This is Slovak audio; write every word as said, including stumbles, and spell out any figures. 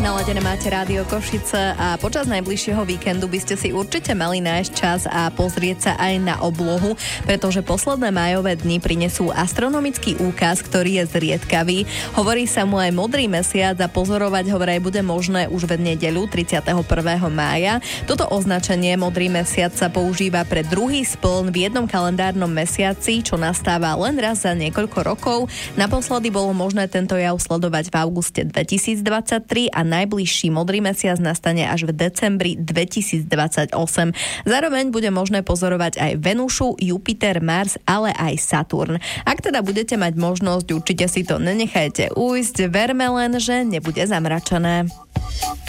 Naladené máte Rádio Košice a počas najbližšieho víkendu by ste si určite mali nájsť čas a pozrieť sa aj na oblohu, pretože posledné májové dni prinesú astronomický úkaz, ktorý je zriedkavý. Hovorí sa mu aj modrý mesiac a pozorovať ho vraj bude možné už v nedeľu tridsiateho prvého mája. Toto označenie modrý mesiac sa používa pre druhý spln v jednom kalendárnom mesiaci, čo nastáva len raz za niekoľko rokov. Naposledy bolo možné tento jav sledovať v auguste dvetisícdvadsaťtri a najbližší modrý mesiac nastane až v decembri dvetisícdvadsaťosem. Zároveň bude možné pozorovať aj Venušu, Jupiter, Mars, ale aj Saturn. Ak teda budete mať možnosť, určite si to nenechajte ujsť, verme len, že nebude zamračené.